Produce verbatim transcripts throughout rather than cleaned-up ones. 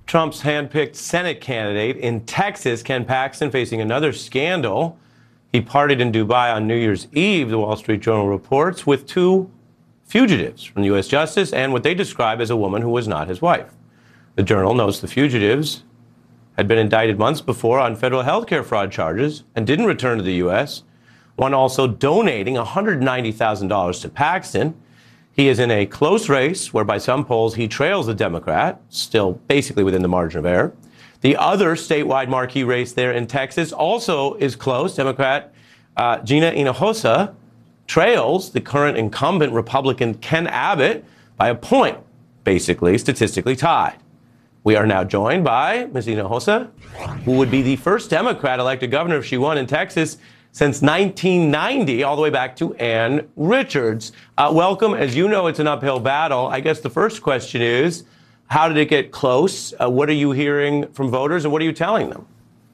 Trump's handpicked Senate candidate in Texas, Ken Paxton, facing another scandal. He partied in Dubai on New Year's Eve, the Wall Street Journal reports, with two fugitives from the U S Justice and what they describe as a woman who was not his wife. The Journal notes the fugitives had been indicted months before on federal health care fraud charges and didn't return to the U S, one also donating one hundred ninety thousand dollars to Paxton. He is in a close race where by some polls he trails the Democrat, still basically within the margin of error. The other statewide marquee race there in Texas also is close. Democrat uh, Gina Hinojosa trails the current incumbent Republican Ken Abbott by a point, basically statistically tied. We are now joined by Miz Hinojosa, who would be the first Democrat elected governor if she won in Texas since nineteen ninety, all the way back to Ann Richards. Uh, welcome. As you know, it's an uphill battle. I guess the first question is, how did it get close? Uh, what are you hearing from voters, and what are you telling them?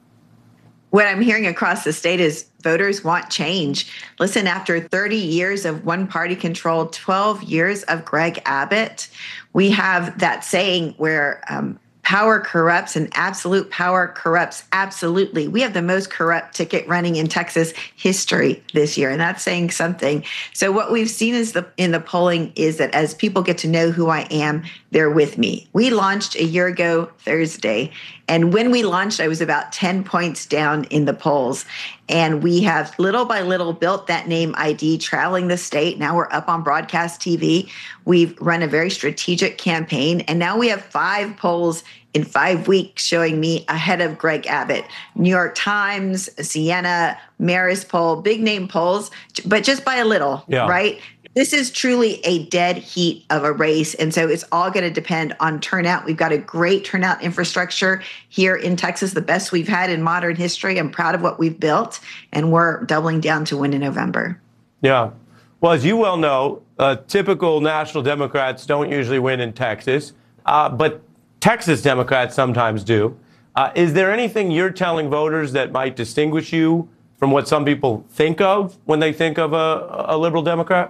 What I'm hearing across the state is voters want change. Listen, after thirty years of one-party control, twelve years of Greg Abbott, we have that saying where um, power corrupts and absolute power corrupts absolutely. We have the most corrupt ticket running in Texas history this year, and that's saying something. So what we've seen is the in the polling is that as people get to know who I am, they're with me. We launched a year ago Thursday, and when we launched, I was about ten points down in the polls. And we have little by little built that name I D, traveling the state. Now we're up on broadcast T V. We've run a very strategic campaign. And now we have five polls in five weeks showing me ahead of Greg Abbott. New York Times, Siena, Marist poll, big name polls, but just by a little, yeah. Right? This is truly a dead heat of a race. And so it's all going to depend on turnout. We've got a great turnout infrastructure here in Texas, the best we've had in modern history. I'm proud of what we've built, and we're doubling down to win in November. Yeah. Well, as you well know, uh, typical national Democrats don't usually win in Texas, uh, but Texas Democrats sometimes do. Uh, is there anything you're telling voters that might distinguish you from what some people think of when they think of a, a liberal Democrat?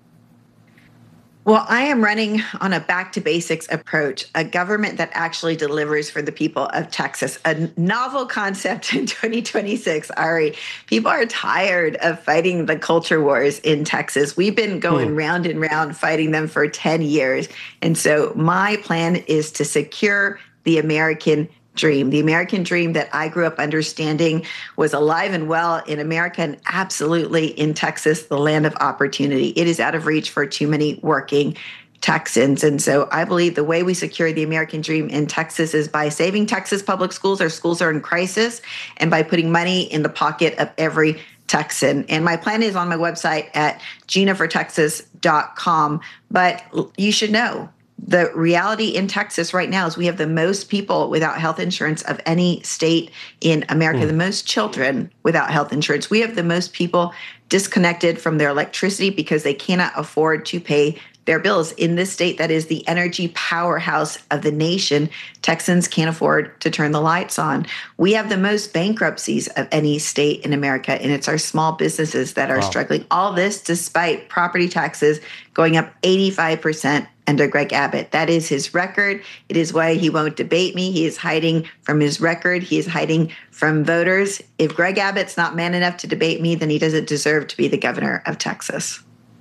Well, I am running on a back to basics approach, a government that actually delivers for the people of Texas, a novel concept in twenty twenty-six. Ari, people are tired of fighting the culture wars in Texas. We've been going hmm. round and round fighting them for ten years. And so my plan is to secure the American dream. The American dream that I grew up understanding was alive and well in America and absolutely in Texas, the land of opportunity. It is out of reach for too many working Texans. And so I believe the way we secure the American dream in Texas is by saving Texas public schools. Our schools are in crisis, and by putting money in the pocket of every Texan. And my plan is on my website at gina for texas dot com. But you should know, the reality in Texas right now is we have the most people without health insurance of any state in America, mm. the most children without health insurance. We have the most people disconnected from their electricity because they cannot afford to pay their bills. In this state that is the energy powerhouse of the nation, Texans can't afford to turn the lights on. We have the most bankruptcies of any state in America, and it's our small businesses that are wow. struggling. All this despite property taxes going up eighty-five percent under Greg Abbott. That is his record. It is why he won't debate me. He is hiding from his record. He is hiding from voters. If Greg Abbott's not man enough to debate me, then he doesn't deserve to be the governor of Texas.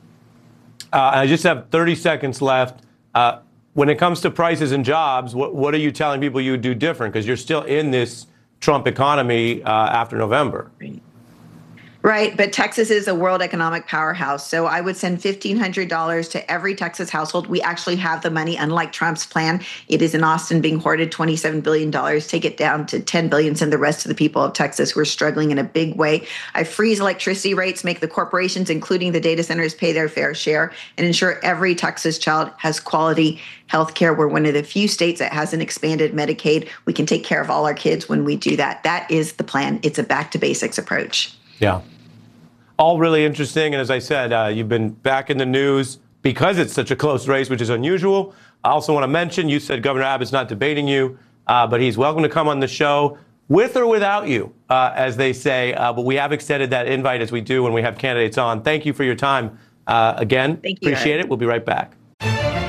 Uh, I just have thirty seconds left. Uh, when it comes to prices and jobs, what, what are you telling people you would do different? Because you're still in this Trump economy uh, after November. Right. But Texas is a world economic powerhouse. So I would send fifteen hundred dollars to every Texas household. We actually have the money, unlike Trump's plan. It is in Austin being hoarded twenty-seven billion dollars. Take it down to ten billion dollars, send the rest to the people of Texas who are struggling in a big way. I freeze electricity rates, make the corporations, including the data centers, pay their fair share, and ensure every Texas child has quality health care. We're one of the few states that hasn't expanded Medicaid. We can take care of all our kids when we do that. That is the plan. It's a back to basics approach. Yeah. All really interesting. And as I said, uh, you've been back in the news because it's such a close race, which is unusual. I also want to mention, you said Governor Abbott's not debating you, uh, but he's welcome to come on the show with or without you, uh, as they say. Uh, but we have extended that invite as we do when we have candidates on. Thank you for your time. Uh, again, Thank you, appreciate Ed. it. We'll be right back.